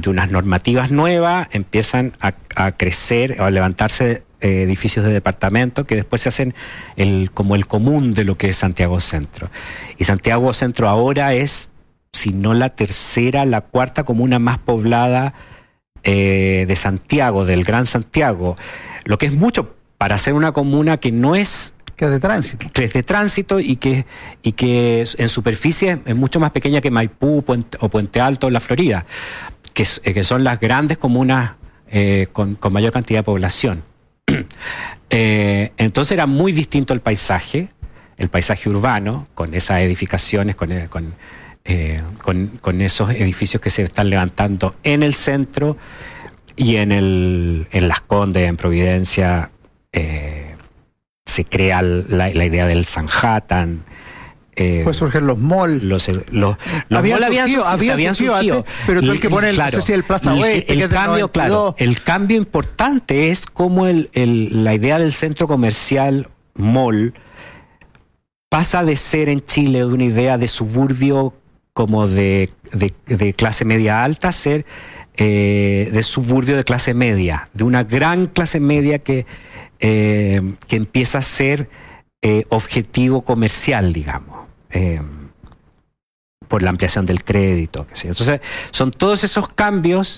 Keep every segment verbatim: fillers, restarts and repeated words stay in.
de unas normativas nuevas empiezan a, a crecer o a levantarse eh, edificios de departamento que después se hacen el, como el común de lo que es Santiago Centro. Y Santiago Centro ahora es, si no la tercera, la cuarta comuna más poblada eh, de Santiago, del Gran Santiago, lo que es mucho para ser una comuna que no es... Que es de tránsito. Que es de tránsito y que, y que en superficie es mucho más pequeña que Maipú Puente, o Puente Alto, la Florida, que, es, que son las grandes comunas eh, con, con mayor cantidad de población. eh, entonces era muy distinto el paisaje, el paisaje urbano, con esas edificaciones, con, con, eh, con, con esos edificios que se están levantando en el centro y en, el, en Las Condes, en Providencia. Eh, se crea la, la idea del Sanhattan. Eh, pues surgen los malls. Los, los, los habían malls habían, surgido, habían habían surgido surgido antes, pero tú el que pone el, claro, no sé si el Plaza el, Oeste, el, que el es cambio, claro, el cambio importante es cómo el, el, la idea del centro comercial mall pasa de ser en Chile de una idea de suburbio como de, de, de clase media alta a ser eh, de suburbio de clase media, de una gran clase media que Eh, que empieza a ser eh, objetivo comercial, digamos, eh, por la ampliación del crédito. Qué sé yo. Entonces, son todos esos cambios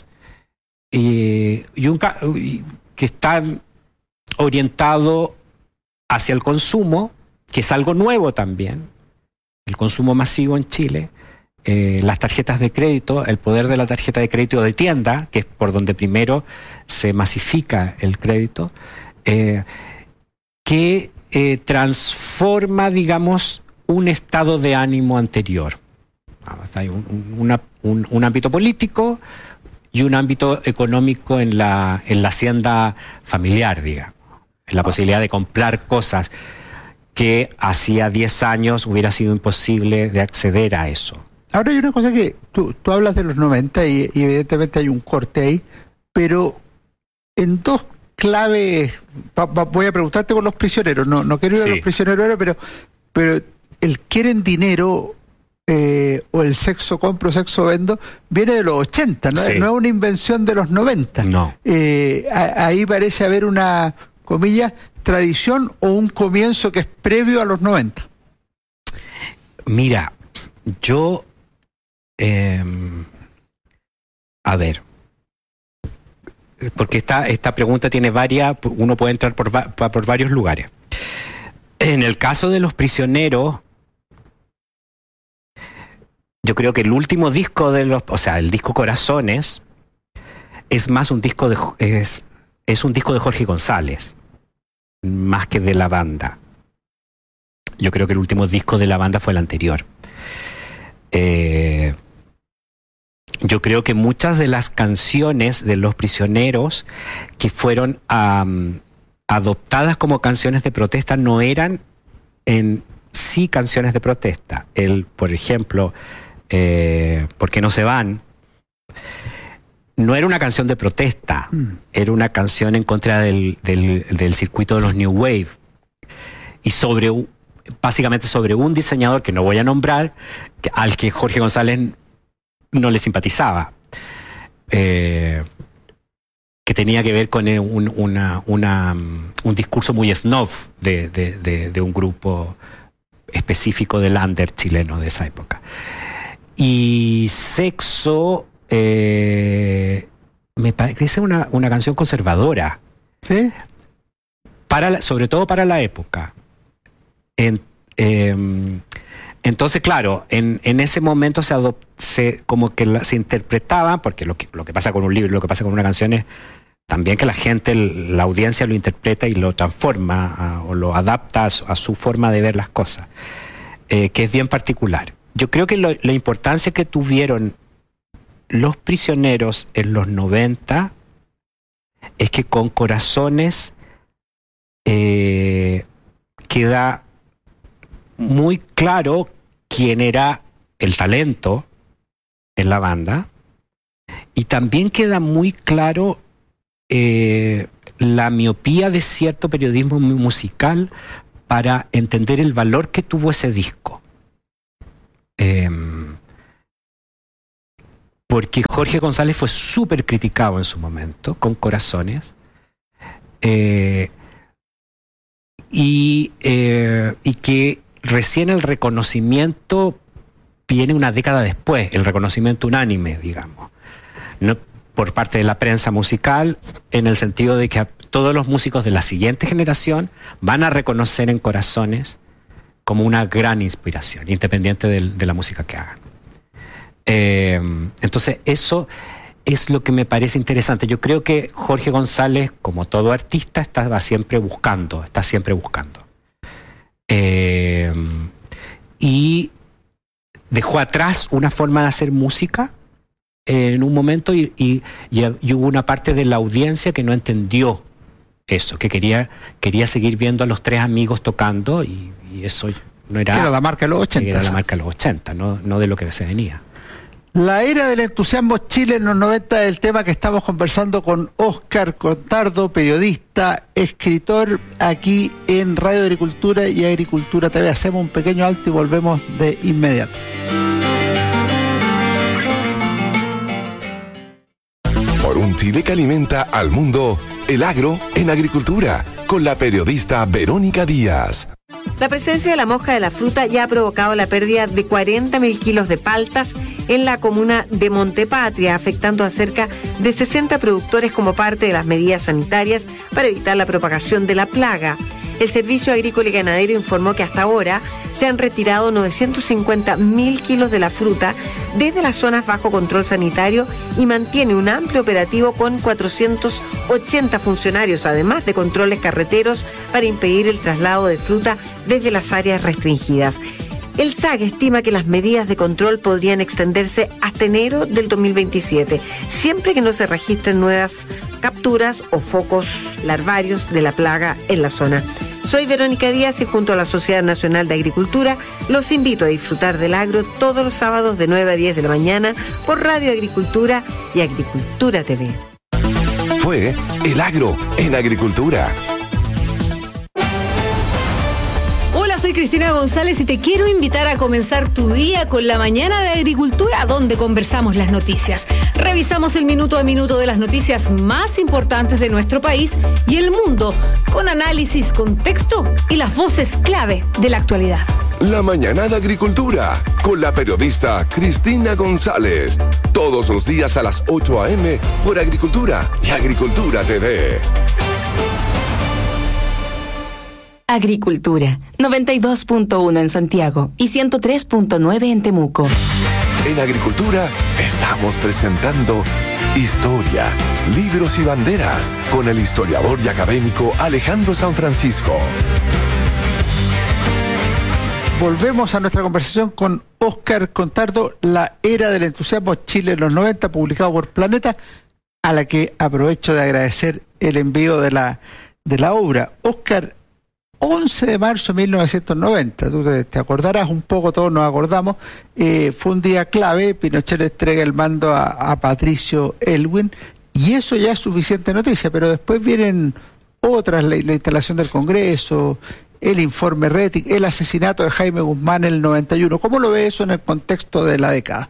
eh, y un, y, que están orientados hacia el consumo, que es algo nuevo también, el consumo masivo en Chile, eh, las tarjetas de crédito, el poder de la tarjeta de crédito de tienda, que es por donde primero se masifica el crédito, Eh, que eh, transforma, digamos, un estado de ánimo anterior. Hay un, un, una, un, un ámbito político y un ámbito económico en la, en la hacienda familiar, digamos. En la posibilidad de comprar cosas que hacía diez años hubiera sido imposible de acceder a eso. Ahora hay una cosa que tú, tú hablas de los noventa y, y evidentemente hay un corte ahí, pero en dos clave, va, va, voy a preguntarte por los prisioneros, no, no quiero ir sí. a los prisioneros, pero, pero el quieren dinero eh, o el sexo compro, sexo vendo, viene de los ochenta, no, sí. no es una invención de los noventa. No. Eh, a, ahí parece haber una, comillas, tradición o un comienzo que es previo a los noventa. Mira, yo, eh, a ver, porque esta, esta pregunta tiene varias, uno puede entrar por, por varios lugares. En el caso de los prisioneros, yo creo que el último disco de los, o sea, el disco Corazones, es más un disco de, es, es un disco de Jorge González, más que de la banda. Yo creo que el último disco de la banda fue el anterior. Eh... Yo creo que muchas de las canciones de los prisioneros que fueron um, adoptadas como canciones de protesta no eran en sí canciones de protesta. El, por ejemplo, eh, ¿Por qué no se van? No era una canción de protesta, mm. era una canción en contra del, del, del circuito de los New Wave y sobre, básicamente sobre un diseñador que no voy a nombrar, que, al que Jorge González no le simpatizaba, eh, que tenía que ver con un, una, una, un discurso muy snob de, de, de, de un grupo específico del under chileno de esa época. Y Sexo eh, me parece una, una canción conservadora, ¿sí? Para la, sobre todo para la época. En, eh, Entonces, claro, en, en ese momento se, adop, se como que la, se interpretaba, porque lo que, lo que pasa con un libro, lo que pasa con una canción es también que la gente, la audiencia lo interpreta y lo transforma a, o lo adapta a su, a su forma de ver las cosas, eh, que es bien particular. Yo creo que lo, la importancia que tuvieron los prisioneros en los noventa es que con Corazones eh, queda muy claro quién era el talento en la banda y también queda muy claro eh, la miopía de cierto periodismo musical para entender el valor que tuvo ese disco. Eh, porque Jorge González fue súper criticado en su momento, con Corazones, eh, y, eh, y que recién el reconocimiento viene una década después, el reconocimiento unánime, digamos, no, por parte de la prensa musical, en el sentido de que a todos los músicos de la siguiente generación van a reconocer en Corazones como una gran inspiración, independiente de, de la música que hagan. Eh, entonces, eso es lo que me parece interesante. Yo creo que Jorge González, como todo artista, estaba siempre buscando, está siempre buscando. Eh, y dejó atrás una forma de hacer música en un momento y, y, y hubo una parte de la audiencia que no entendió eso, que quería, quería seguir viendo a los tres amigos tocando y, y eso no era... Era la marca de los ochenta. Era la marca de los ochenta, no, no de lo que se venía. La era del entusiasmo Chile en los noventa es el tema que estamos conversando con Óscar Contardo, periodista, escritor, aquí en Radio Agricultura y Agricultura T V. Hacemos un pequeño alto y volvemos de inmediato. Por un Chile que alimenta al mundo, el agro en agricultura, con la periodista Verónica Díaz. La presencia de la mosca de la fruta ya ha provocado la pérdida de cuarenta mil kilos de paltas en la comuna de Montepatria, afectando a cerca de sesenta productores como parte de las medidas sanitarias para evitar la propagación de la plaga. El Servicio Agrícola y Ganadero informó que hasta ahora se han retirado novecientos cincuenta mil kilos de la fruta desde las zonas bajo control sanitario y mantiene un amplio operativo con cuatrocientos ochenta funcionarios, además de controles carreteros para impedir el traslado de fruta desde las áreas restringidas. El S A G estima que las medidas de control podrían extenderse hasta enero del dos mil veintisiete, siempre que no se registren nuevas capturas o focos larvarios de la plaga en la zona. Soy Verónica Díaz y junto a la Sociedad Nacional de Agricultura los invito a disfrutar del agro todos los sábados de nueve a diez de la mañana por Radio Agricultura y Agricultura T V. Fue El Agro en Agricultura. Hola, soy Cristina González y te quiero invitar a comenzar tu día con la mañana de Agricultura, donde conversamos las noticias. Revisamos el minuto a minuto de las noticias más importantes de nuestro país y el mundo, con análisis, contexto y las voces clave de la actualidad. La mañana de Agricultura, con la periodista Cristina González. Todos los días a las ocho a eme por Agricultura y Agricultura T V. Agricultura, noventa y dos punto uno en Santiago y ciento tres punto nueve en Temuco. En Agricultura estamos presentando Historia, Libros y Banderas con el historiador y académico Alejandro San Francisco. Volvemos a nuestra conversación con Óscar Contardo, La era del entusiasmo Chile en los noventa, publicado por Planeta, a la que aprovecho de agradecer el envío de la, de la obra. Óscar, once de marzo de mil novecientos noventa, tú te, te acordarás un poco, todos nos acordamos, eh, fue un día clave. Pinochet le entrega el mando a, a Patricio Aylwin y eso ya es suficiente noticia, pero después vienen otras, la, la instalación del Congreso, el informe Rettig, el asesinato de Jaime Guzmán en el noventa y uno. ¿Cómo lo ve eso en el contexto de la década?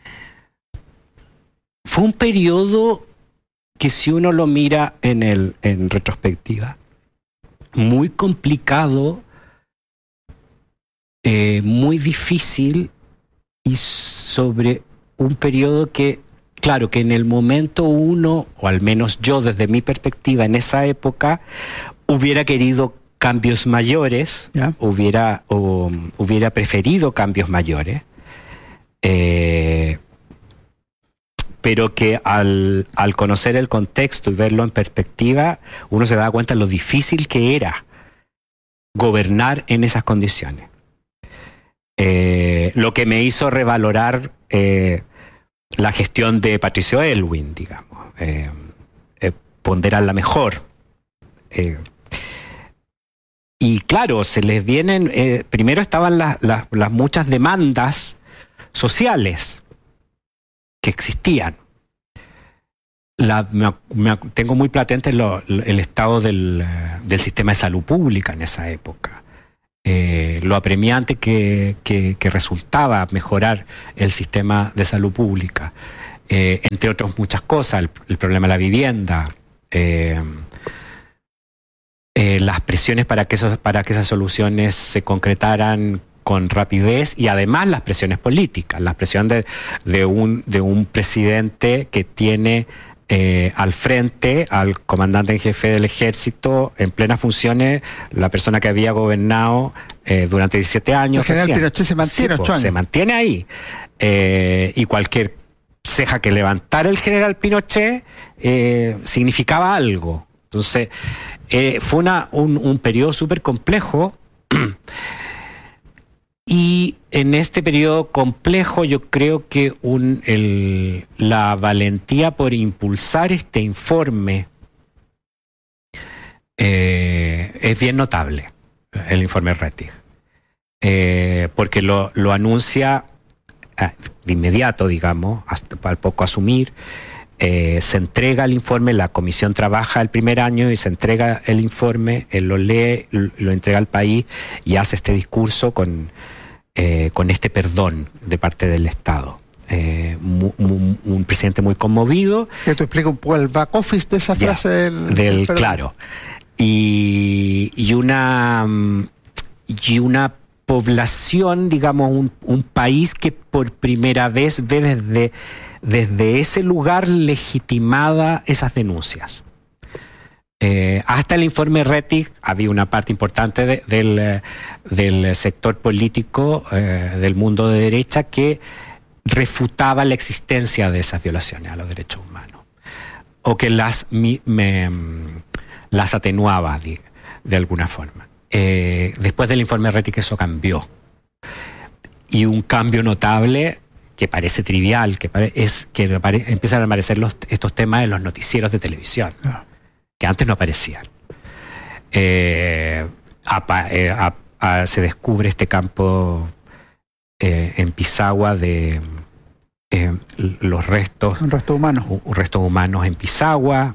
Fue un periodo que, si uno lo mira en, el, en retrospectiva, muy complicado, eh, muy difícil y sobre un periodo que, claro, que en el momento uno, o al menos yo desde mi perspectiva en esa época, hubiera querido cambios mayores, ¿ya? hubiera, o, hubiera preferido cambios mayores, eh, pero que al, al conocer el contexto y verlo en perspectiva, uno se da cuenta de lo difícil que era gobernar en esas condiciones. Eh, lo que me hizo revalorar eh, la gestión de Patricio Aylwin, digamos, eh, eh, ponderarla mejor. Eh, y claro, se les vienen, eh, primero estaban las, las, las muchas demandas sociales que existían. La, me, me, tengo muy patente lo, el estado del, del sistema de salud pública en esa época. Eh, lo apremiante que, que, que resultaba mejorar el sistema de salud pública. eh, entre otras muchas cosas, el, el problema de la vivienda, eh, eh, las presiones para que, esos, para que esas soluciones se concretaran con rapidez y además las presiones políticas, la presión de, de, un, de un presidente que tiene eh, al frente al comandante en jefe del ejército en plenas funciones, la persona que había gobernado eh, durante diecisiete años. El general recién. Pinochet se mantiene sí, ocho años. Se mantiene ahí. Eh, y cualquier ceja que levantara el general Pinochet eh, significaba algo. Entonces, eh, fue una, un, un periodo súper complejo. Y en este periodo complejo yo creo que un, el, la valentía por impulsar este informe eh, es bien notable, el informe Rettig, eh, porque lo, lo anuncia eh, de inmediato, digamos, hasta al poco asumir, eh, se entrega el informe, la comisión trabaja el primer año y se entrega el informe, él lo lee, lo, lo entrega al país y hace este discurso con... Eh, con este perdón de parte del Estado. Eh, mu, mu, un presidente muy conmovido. Que tú explica un poco el back office de esa frase ya, del, del, del claro. Y, y una y una población, digamos, un, un país que por primera vez ve desde, desde ese lugar legitimada esas denuncias. Eh, hasta el informe Rettig había una parte importante de, del, del sector político eh, del mundo de derecha que refutaba la existencia de esas violaciones a los derechos humanos o que las, mi, me, las atenuaba de, de alguna forma. Eh, después del informe Rettig eso cambió y un cambio notable que parece trivial que pare, es que apare, empiezan a aparecer los, estos temas en los noticieros de televisión. No. Que antes no aparecían. Eh, a, eh, a, a, se descubre este campo eh, en Pisagua de eh, los restos... Un resto humano. Un, restos humanos en Pisagua.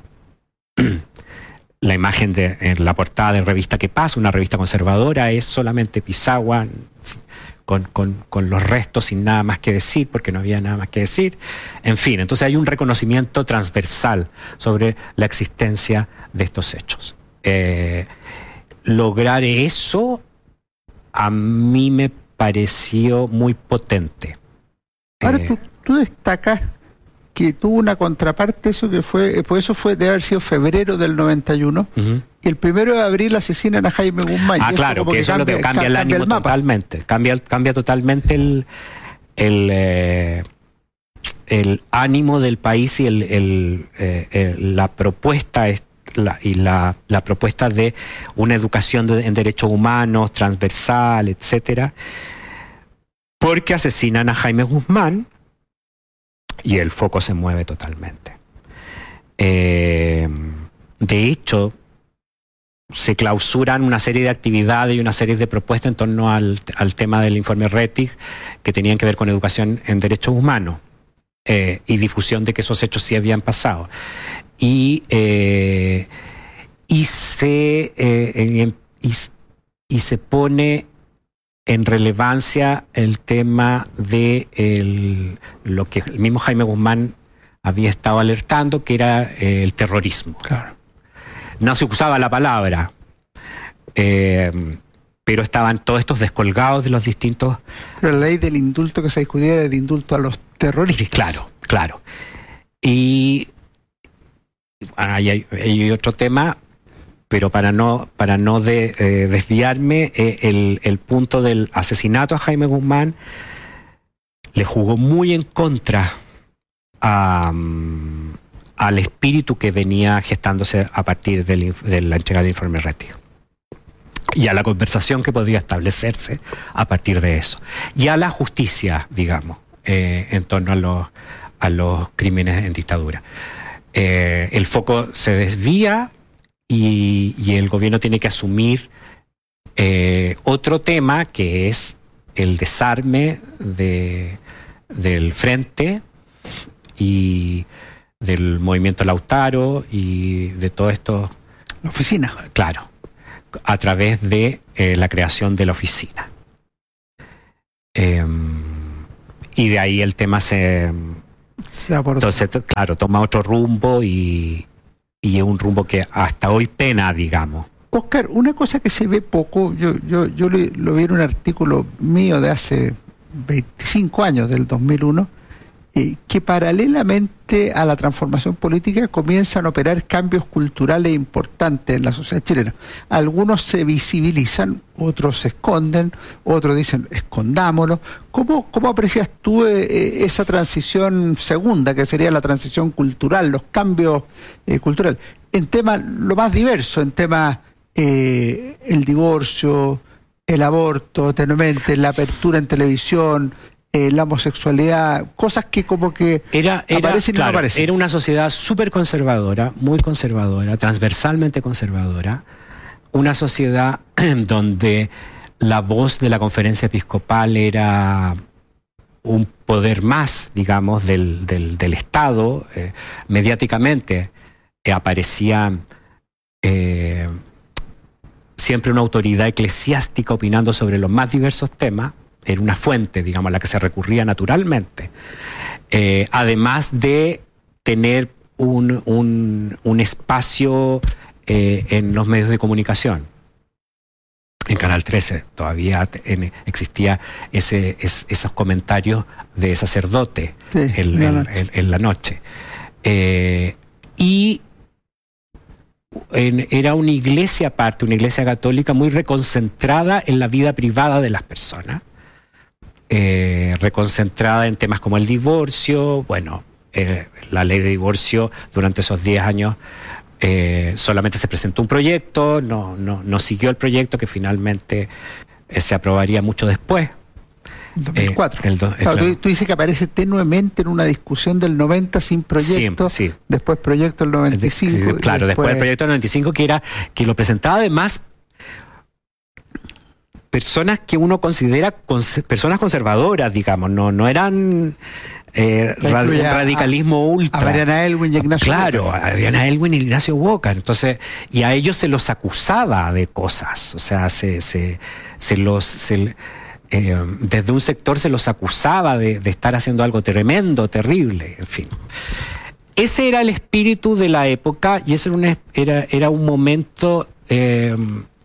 La imagen de en la portada de Revista ¿Qué pasa?, una revista conservadora, es solamente Pisagua con, con, con los restos sin nada más que decir, porque no había nada más que decir. En fin, entonces hay un reconocimiento transversal sobre la existencia de estos hechos. Eh, lograr eso a mí me pareció muy potente. Ahora eh, tú, tú destacas que tuvo una contraparte, eso que fue, pues eso fue de haber sido febrero del noventa y uno, uh-huh. y el primero de abril asesinan a Jaime Guzmán. Ah, claro, que, que eso es lo que cambia el ánimo cambia el totalmente, cambia, cambia totalmente el, el, eh, el ánimo del país y el, el, eh, eh, la propuesta es la, y la, la propuesta de una educación de, en derechos humanos, transversal, etcétera, porque asesinan a Jaime Guzmán, y el foco se mueve totalmente. Eh, de hecho, se clausuran una serie de actividades y una serie de propuestas en torno al, al tema del informe Rettig que tenían que ver con educación en derechos humanos eh, y difusión de que esos hechos sí habían pasado. Y, eh, y, se, eh, y, y se pone en relevancia el tema de el, lo que el mismo Jaime Guzmán había estado alertando, que era eh, el terrorismo. Claro. No se usaba la palabra, eh, pero estaban todos estos descolgados de los distintos... Pero la ley del indulto que se discutía era el indulto a los terroristas. Claro, claro. Y hay, hay, hay otro tema... pero para no para no de, eh, desviarme, eh, el, el punto del asesinato a Jaime Guzmán le jugó muy en contra a, um, al espíritu que venía gestándose a partir del, de la entrega del informe Rettig y a la conversación que podía establecerse a partir de eso y a la justicia, digamos, eh, en torno a los, a los crímenes en dictadura. Eh, el foco se desvía Y, y el gobierno tiene que asumir eh, otro tema, que es el desarme de, del Frente y del movimiento Lautaro y de todo esto. La oficina. Claro, a través de eh, la creación de la oficina. Eh, y de ahí el tema se, Se aportó. Entonces, t- claro, toma otro rumbo y, y es un rumbo que hasta hoy pena, digamos. Oscar, una cosa que se ve poco, yo, yo, yo lo, lo vi en un artículo mío de hace veinticinco años, del dos mil uno, eh, que paralelamente a la transformación política comienzan a operar cambios culturales importantes en la sociedad chilena. Algunos se visibilizan, otros se esconden, otros dicen escondámoslo. ¿Cómo, cómo aprecias tú eh, esa transición segunda, que sería la transición cultural, los cambios eh, culturales, en temas lo más diverso, en temas eh, el divorcio, el aborto, tenuamente, la apertura en televisión, eh, la homosexualidad, cosas que como que Era, era, aparecen y claro, no aparecen? era una sociedad súper conservadora, muy conservadora, transversalmente conservadora, una sociedad donde la voz de la conferencia episcopal era un poder más, digamos, del, del, del Estado. Eh, mediáticamente eh, aparecía eh, siempre una autoridad eclesiástica opinando sobre los más diversos temas. Era una fuente, digamos, a la que se recurría naturalmente. Eh, además de tener un, un, un espacio eh, en los medios de comunicación. En Canal trece todavía en, existía ese, es, esos comentarios de sacerdote Sí, en, la en- noche. en- en la noche. Eh, y en- era una iglesia aparte, una iglesia católica muy reconcentrada en la vida privada de las personas. Eh, reconcentrada en temas como el divorcio. Bueno, eh, la ley de divorcio durante esos diez años eh, solamente se presentó un proyecto, no, no, no siguió el proyecto que finalmente eh, se aprobaría mucho después. En dos mil cuatro. Eh, el do- eh, Claro, claro. tú, tú dices que aparece tenuemente en una discusión del noventa sin proyecto, Sí, sí. después proyecto del noventa y cinco. Sí, claro, y después del proyecto del noventa y cinco, que era que lo presentaba además personas que uno considera cons- personas conservadoras, digamos, no, no eran eh, La ra- un incluye a- radicalismo ultra. a Mariana Elwin y Ignacio Claro, Boca. a Mariana Elwin y Ignacio Boca. Entonces, y a ellos se los acusaba de cosas, o sea, se, se, se los se, eh, desde un sector se los acusaba de, de estar haciendo algo tremendo, terrible, en fin. Ese era el espíritu de la época y ese era un, es- era, era un momento eh,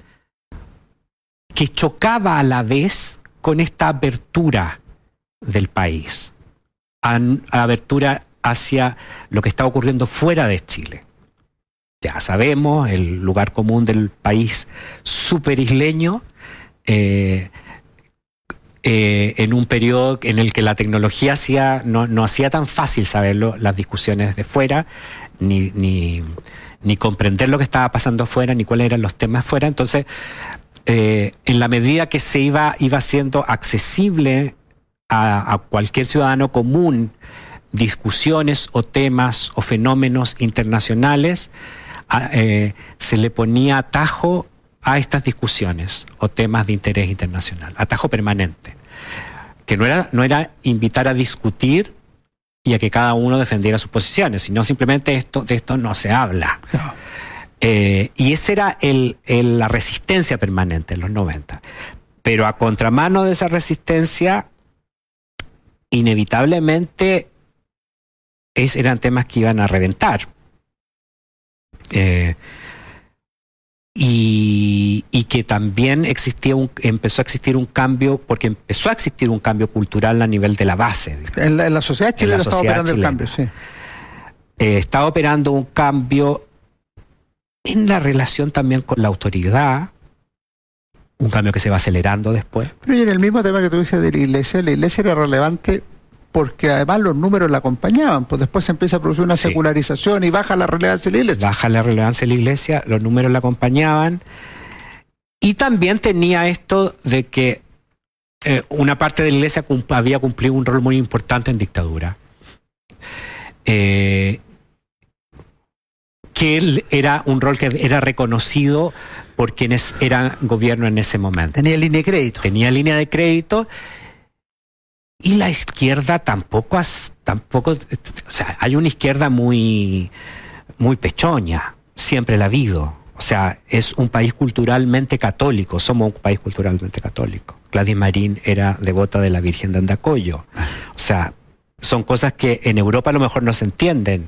que chocaba a la vez con esta apertura del país, an- apertura hacia lo que está ocurriendo fuera de Chile. Ya sabemos, el lugar común del país súper isleño, eh, eh, en un periodo en el que la tecnología hacía, no, no hacía tan fácil saberlo, las discusiones de fuera, ni, ni, ni comprender lo que estaba pasando afuera, ni cuáles eran los temas afuera. Entonces, eh, en la medida que se iba, iba siendo accesible a, a cualquier ciudadano común discusiones o temas o fenómenos internacionales, a, eh, se le ponía atajo a estas discusiones o temas de interés internacional, atajo permanente, que no era, no era invitar a discutir y a que cada uno defendiera sus posiciones, sino simplemente esto, de esto no se habla. No. Eh, y esa era el, el- la resistencia permanente en los noventa. Pero a contramano de esa resistencia, inevitablemente es, eran temas que iban a reventar. Eh, y, y que también existía un, empezó a existir un cambio, porque empezó a existir un cambio cultural a nivel de la base. En la, en la sociedad chilena estaba sociedad operando chilena. el cambio, sí. Eh, estaba operando un cambio en la relación también con la autoridad, un cambio que se va acelerando después. Pero y en el mismo tema que tú dices de la iglesia, la iglesia era relevante porque además los números la acompañaban, pues después se empieza a producir una Sí. secularización y baja la relevancia de la iglesia. Baja la relevancia de la iglesia, los números la acompañaban, y también tenía esto de que eh, una parte de la iglesia cum- había cumplido un rol muy importante en dictadura. Eh, que él era un rol que era reconocido por quienes eran gobierno en ese momento. Tenía línea de crédito. Tenía línea de crédito, y la izquierda tampoco, has- tampoco, o sea, hay una izquierda muy, muy pechoña, siempre la ha habido. O sea, es un país culturalmente católico, somos un país culturalmente católico. Gladys Marín era devota de la Virgen de Andacollo. O sea, son cosas que en Europa a lo mejor no se entienden.